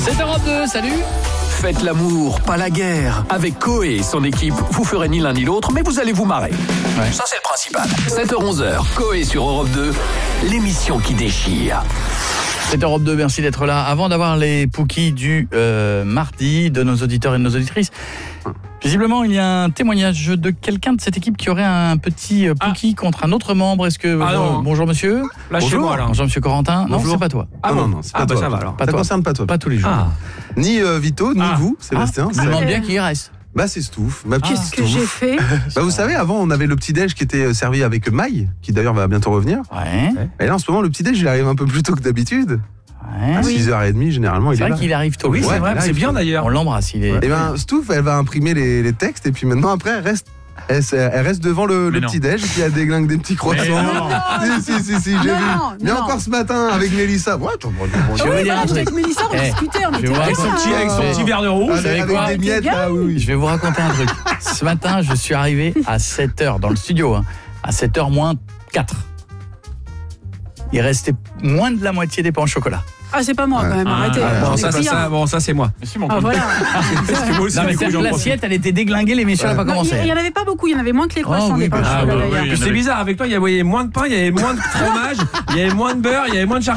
C'est Europe 2, salut. Faites l'amour, pas la guerre. Avec Coé et son équipe, vous ferez ni l'un ni l'autre, mais vous allez vous marrer. Ouais. Ça, c'est le principal. 7h-11h, Coé sur Europe 2, l'émission qui déchire. C'est Europe 2, merci d'être là. Avant d'avoir les Pookies du mardi de nos auditeurs et de nos auditrices, visiblement, il y a un témoignage de quelqu'un de cette équipe qui aurait un petit Pookie contre un autre membre. Est-ce que bonjour monsieur. Lâchez-moi là. Bonjour monsieur Corentin. Bonjour. Non, c'est pas toi. Non, c'est pas toi. Ça va alors. Pas Ça toi. concerne pas toi. Pas tous les jours. Ni Vito, ni vous, Sébastien. Je me demande bien qui y reste. Bah c'est Stouff. Ma petite Qu'est-ce que Stouff. j'ai fait? Bah vous savez, avant on avait le petit-déj qui était servi avec Maï, qui d'ailleurs va bientôt revenir. Ouais. Et là en ce moment le petit-déj il arrive un peu plus tôt que d'habitude. À 6h30 généralement il C'est est vrai là. qu'il arrive tôt. Oui, Ouais, c'est vrai, là, c'est il bien faut- d'ailleurs. On l'embrasse, il est. Et ben Stouff elle va imprimer les textes et puis maintenant après elle reste devant le petit-déj qui a déglingue des petits croissants. Si, j'ai vu. Mais encore ce matin avec Mélissa. Ouais, Je vais vous dire un truc. Avec Mélissa, on discutait, on je vais était vous là. raconter- Avec son petit verre de rouge. Vous savez quoi avec des miettes là, oui. Je vais vous raconter un truc. Ce matin, je suis arrivé à 7h dans le studio, à 7h moins 4. Il restait moins de la moitié des pains au chocolat. Ah, c'est pas moi quand même, arrêtez. Ça c'est moi. Ah, voilà. Non, mais l'assiette, elle était déglinguée, l'émission n'a pas commencé. Il y en avait pas beaucoup, il y en avait moins que les croissants oui, des pains au bah, chocolat, oui, d'ailleurs. oui. C'est bizarre, avec toi il y avait moins de pain, il y avait moins de fromage, il y avait moins de beurre, il y avait moins de charcuterie.